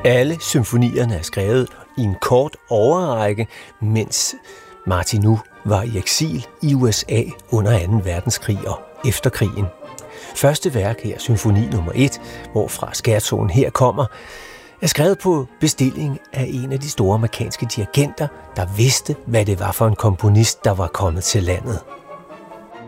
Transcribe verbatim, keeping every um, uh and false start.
Alle symfonierne er skrevet i en kort overrække, mens Martinu var i eksil i U S A under anden verdenskrig og efter krigen. Første værk her, symfoni nummer et, hvorfra skærtonen her kommer, er skrevet på bestilling af en af de store amerikanske dirigenter, der vidste, hvad det var for en komponist, der var kommet til landet.